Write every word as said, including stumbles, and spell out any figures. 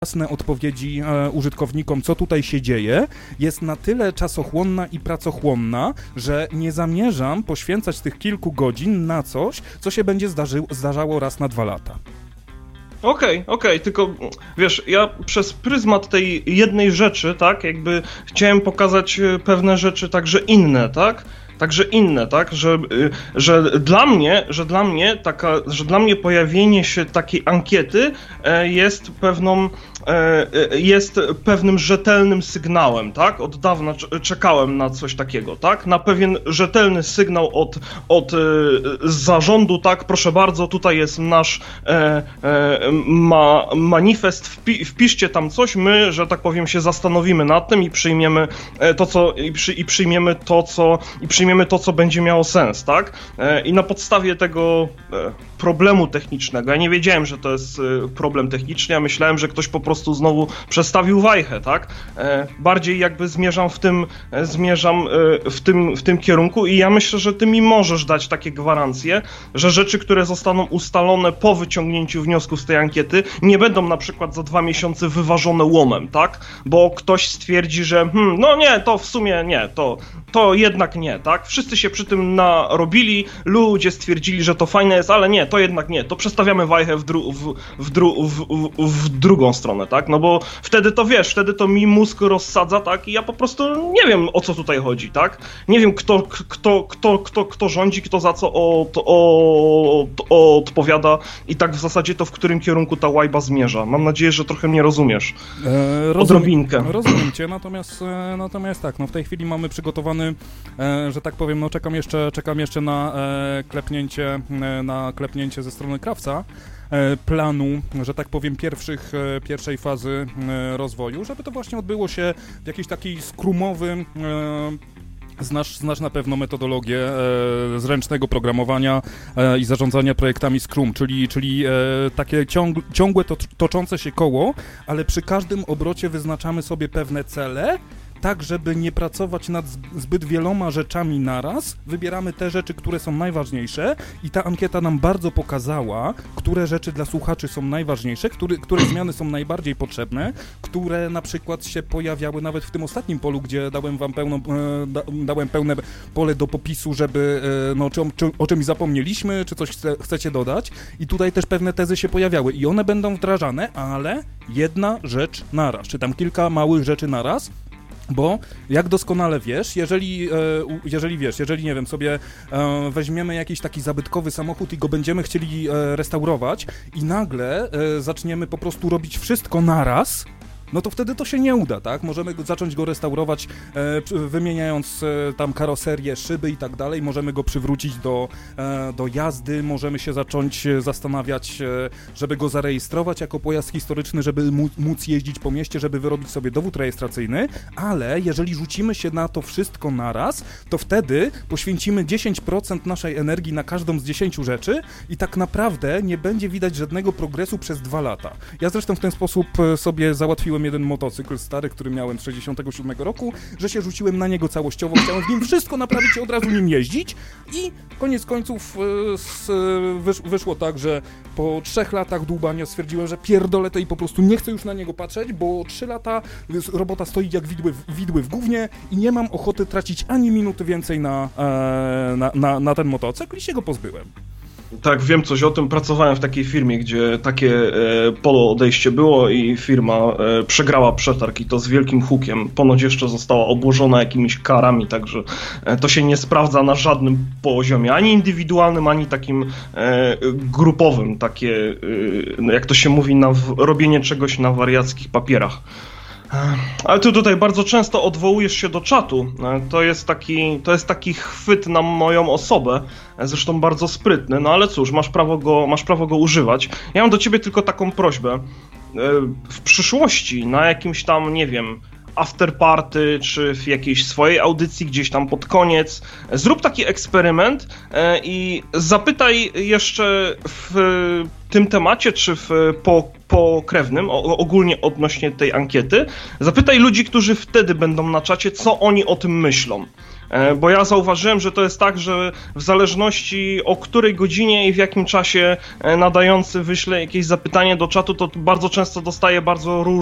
jasne odpowiedzi e, użytkownikom, co tutaj się dzieje, jest na tyle czasochłonna i pracochłonna, że nie zamierzam poświęcać tych kilku godzin na coś, co się będzie zdarzy, zdarzało raz na dwa lata. Okej, okay, okej, okay, tylko wiesz, ja przez pryzmat tej jednej rzeczy, tak, jakby chciałem pokazać pewne rzeczy także inne, tak? Także inne, tak, że, że dla mnie, że dla mnie taka, że dla mnie pojawienie się takiej ankiety jest pewną, jest pewnym rzetelnym sygnałem, tak, od dawna czekałem na coś takiego, tak, na pewien rzetelny sygnał od, od zarządu, tak, proszę bardzo, tutaj jest nasz ma, manifest, wpi, wpiszcie tam coś, my, że tak powiem, się zastanowimy nad tym i przyjmiemy to, co, i, przy, i przyjmiemy to, co, i przyjmiemy to, co będzie miało sens, tak? I na podstawie tego problemu technicznego, ja nie wiedziałem, że to jest problem techniczny, ja myślałem, że ktoś po prostu znowu przestawił wajchę, tak? Bardziej jakby zmierzam w tym, zmierzam w tym, w tym kierunku i ja myślę, że ty mi możesz dać takie gwarancje, że rzeczy, które zostaną ustalone po wyciągnięciu wniosków z tej ankiety, nie będą na przykład za dwa miesiące wyważone łomem, tak? Bo ktoś stwierdzi, że hmm, no nie, to w sumie nie, to, to jednak nie, tak? Wszyscy się przy tym narobili, ludzie stwierdzili, że to fajne jest, ale nie, to jednak nie, to przestawiamy wajchę w, dru- w, w, dru- w, w, w drugą stronę, tak? No bo wtedy to wiesz, wtedy to mi mózg rozsadza, tak? I ja po prostu nie wiem, o co tutaj chodzi, tak? Nie wiem, kto, kto, kto, kto, kto rządzi, kto za co od, od, odpowiada i tak w zasadzie to w którym kierunku ta łajba zmierza. Mam nadzieję, że trochę mnie rozumiesz. E, rozum- Odrobinkę. Rozumiem cię, natomiast, e, natomiast tak, no w tej chwili mamy przygotowany, e, że tak powiem, no czekam jeszcze, czekam jeszcze na e, klepnięcie, e, na klepnięcie ze strony krawca e, planu, że tak powiem, pierwszych, e, pierwszej fazy e, rozwoju, żeby to właśnie odbyło się w jakiś taki skrumowy, e, Znasz, znasz na pewno metodologię e, zręcznego programowania e, i zarządzania projektami Scrum, czyli, czyli e, takie ciąg, ciągłe to, toczące się koło, ale przy każdym obrocie wyznaczamy sobie pewne cele, tak żeby nie pracować nad zbyt wieloma rzeczami naraz, wybieramy te rzeczy, które są najważniejsze i ta ankieta nam bardzo pokazała, które rzeczy dla słuchaczy są najważniejsze, które, które zmiany są najbardziej potrzebne, które na przykład się pojawiały nawet w tym ostatnim polu, gdzie dałem wam pełno, e, da, dałem pełne pole do popisu, żeby e, no, czy, czy, o czymś zapomnieliśmy, czy coś chce, chcecie dodać i tutaj też pewne tezy się pojawiały i one będą wdrażane, ale jedna rzecz naraz, czy tam kilka małych rzeczy naraz. Bo jak doskonale wiesz, jeżeli, jeżeli wiesz, jeżeli nie wiem, sobie weźmiemy jakiś taki zabytkowy samochód i go będziemy chcieli restaurować i nagle zaczniemy po prostu robić wszystko naraz, no to wtedy to się nie uda, tak? Możemy go, zacząć go restaurować, e, wymieniając e, tam karoserię, szyby i tak dalej, możemy go przywrócić do, e, do jazdy, możemy się zacząć zastanawiać, e, żeby go zarejestrować jako pojazd historyczny, żeby móc jeździć po mieście, żeby wyrobić sobie dowód rejestracyjny, ale jeżeli rzucimy się na to wszystko naraz, to wtedy poświęcimy dziesięć procent naszej energii na każdą z dziesięciu rzeczy i tak naprawdę nie będzie widać żadnego progresu przez dwa lata. Ja zresztą w ten sposób sobie załatwiłem jeden motocykl stary, który miałem z sześćdziesiątego siódmego roku, że się rzuciłem na niego całościowo, chciałem w nim wszystko naprawić i od razu nim jeździć i koniec końców y, s, wysz, wyszło tak, że po trzech latach dłubania stwierdziłem, że pierdolę to i po prostu nie chcę już na niego patrzeć, bo trzy lata robota stoi jak widły, widły w gównie i nie mam ochoty tracić ani minuty więcej na, e, na, na, na ten motocykl i się go pozbyłem. Tak, wiem coś o tym. Pracowałem w takiej firmie, gdzie takie e, polo odejście było i firma e, przegrała przetarg i to z wielkim hukiem. Ponoć jeszcze została obłożona jakimiś karami, także e, to się nie sprawdza na żadnym poziomie, ani indywidualnym, ani takim e, grupowym, takie, e, jak to się mówi, na w, robienie czegoś na wariackich papierach. Ale ty tutaj bardzo często odwołujesz się do czatu. To jest taki, to jest taki chwyt na moją osobę, zresztą bardzo sprytny, no ale cóż, masz prawo go, masz prawo go używać. Ja mam do ciebie tylko taką prośbę. W przyszłości na jakimś tam, nie wiem, afterparty, czy w jakiejś swojej audycji gdzieś tam pod koniec, zrób taki eksperyment i zapytaj jeszcze w tym temacie, czy w po, pokrewnym, ogólnie odnośnie tej ankiety, zapytaj ludzi, którzy wtedy będą na czacie, co oni o tym myślą. Bo ja zauważyłem, że to jest tak, że w zależności o której godzinie i w jakim czasie nadający wyśle jakieś zapytanie do czatu, to bardzo często dostaje bardzo różne